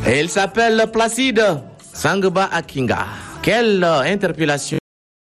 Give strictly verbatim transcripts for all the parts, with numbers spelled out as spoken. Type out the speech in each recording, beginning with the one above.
Et il s'appelle Placide Sangba Akinga. Quelle interpellation.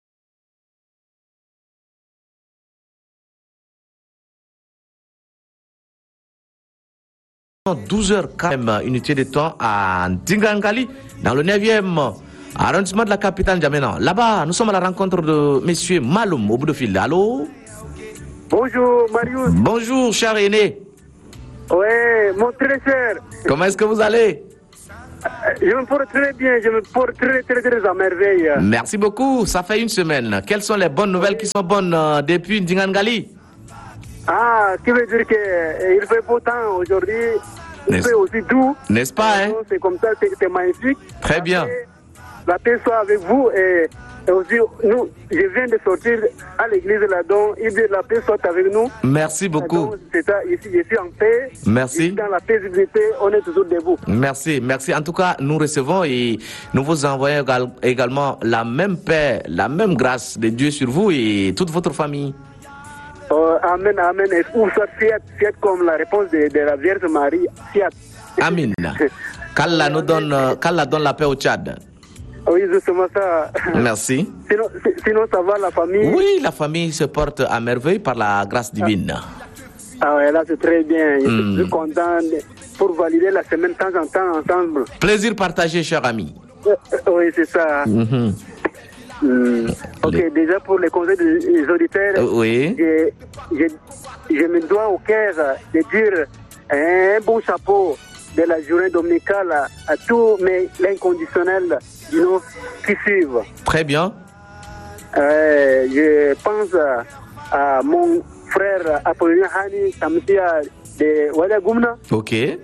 douze heures quand même, unité de temps à Ndingangali, dans le neuvième arrondissement de la capitale N'Djamena. Là-bas, nous sommes à la rencontre de monsieur Maloum au bout de fil. Allô? Bonjour Marius. Bonjour cher aîné. Oui, mon très cher. Comment est-ce que vous allez? Je me porte très bien, je me porte très très très à merveille. Merci beaucoup, ça fait une semaine. Quelles sont les bonnes nouvelles qui sont bonnes euh, depuis Ndingangali? Ah, ce qui veut dire qu'il fait beau temps aujourd'hui, il fait aussi doux. N'est-ce pas, hein? C'est comme ça, c'est magnifique. Très bien. La paix soit avec vous et, et aussi, nous, je viens de sortir à l'église là-dedans, il dit la paix soit avec nous. Merci beaucoup. C'est ça, ici, je suis en paix. Merci. Dans la paisibilité, on est toujours debout. Merci, merci. En tout cas, nous recevons et nous vous envoyons également la même paix, la même grâce de Dieu sur vous et toute votre famille. Oh, amen, amen. Ou soit fiat, fiat comme la réponse de, de la Vierge Marie, fiat. Amen. Qu'Allah nous donne, qu'Allah donne la paix au Tchad. Oui, justement ça. Merci. Sinon, sinon, ça va, la famille? Oui, la famille se porte à merveille par la grâce divine. Ah ouais, là c'est très bien. Je Mm. suis content de- pour valider la semaine de temps en temps ensemble. Plaisir partagé, cher ami. Euh, euh, oui, c'est ça. Mhm. Mm. Ok, Les- déjà pour les conseils des, des auditeurs, Euh, oui. je, je, je me dois au cœur de dire un bon chapeau de la journée dominicale à, à tous mes l'inconditionnel du nom qui suivent. Très bien. Euh, je pense à, à mon frère Apollinaire Hani Samsia de Wadagoumna Ok. et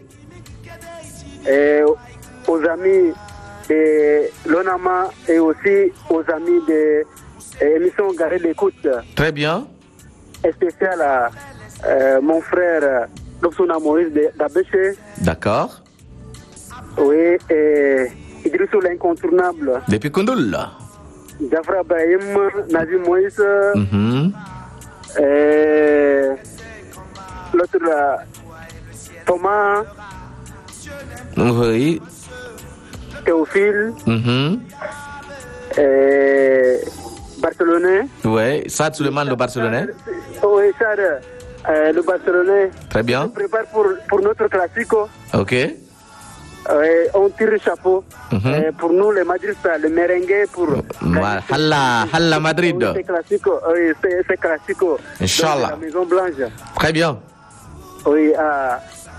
aux amis de l'Onama et aussi aux amis de l'émission Garé d'écoute. Très bien. Spécial à euh, mon frère Lopsuna Maurice d'Abéché. D'accord. Oui, et Idrissou l'incontournable. Depuis Koundoul. Jafra Brahim, Nazi Moïse. Mhm. Et l'autre là, Thomas, Oui. Théophile, Mhm. et Barcelonais. Oui. Saad Suleiman, le Barcelonais. Oui, Chad, euh, le Barcelonais. Très bien. On prépare pour, pour notre classico. Ok. Euh, on tire le chapeau. Mhm. Euh, pour nous, les madridistas, le merengue pour. Ma- Halla, Halla Madrid. Oui, c'est classico. Oui, c'est c'est classico. Inch'Allah. Donc, la Maison Blanche. Très bien. Oui, à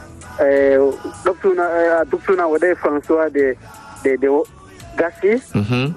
Dupsuna Wade François de, de, de Gassi, Mhm.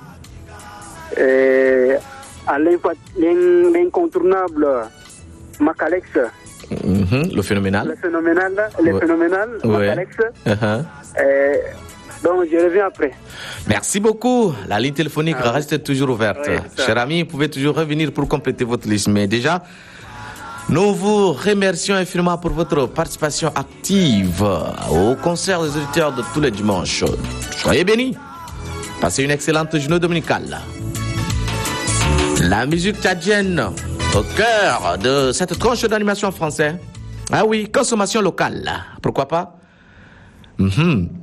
et à l'infa- l'in- l'incontournable Macalex, Mhm. Le phénoménal. le phénoménal, le Ouais. phénoménal Ouais. Macalex. Uh-huh. Et donc je reviens après. Merci beaucoup. La ligne téléphonique Ah oui. reste toujours ouverte. Oui, ça. Chers amis, vous pouvez toujours revenir pour compléter votre liste. Mais déjà, nous vous remercions infiniment pour votre participation active au concert des auditeurs de tous les dimanches. Soyez bénis. Passez une excellente journée dominicale. La musique tchadienne au cœur de cette tranche d'animation française. Ah oui, consommation locale. Pourquoi pas? Mhm.